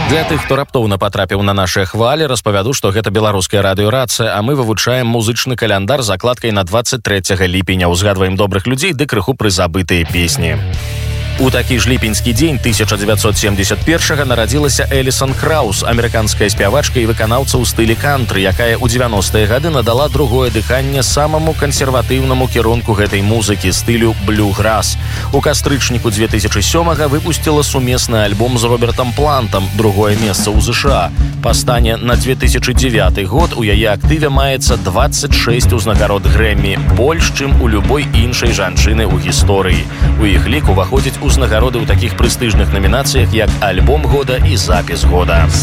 Для тых, хто раптоўна патрапіў на нашыя хвалі, распавяду, што гэта беларуская радыёрацыя, а мы вывучаем музычны каляндар з закладкай на 23 ліпеня. Узгадваем добрых людзей ды крыху прызабытыя песні. У такі ж ліпеньскі дзень 1971-га нарадзілася Элісон Краус, амерыканская спявачка і выканаўца ў стылі кантры, якая ў 90-е гады надала другое дыханне самаму кансерватыўнаму кірунку гэтай музыкі, стылю блюграс. У кастрычніку 2007-га выпусціла сумесны альбом з Робертам Плантам, другое месца ў ЗША. Па стане на 2009 год у яе актыве маецца 26 узнагарод Грэммі, больш, чым у любой іншай жанчыны ў гісторыі. У іх лік уваходзіць узнагароды ў такіх прэстыжных намінацыях, як альбом года і запіс года.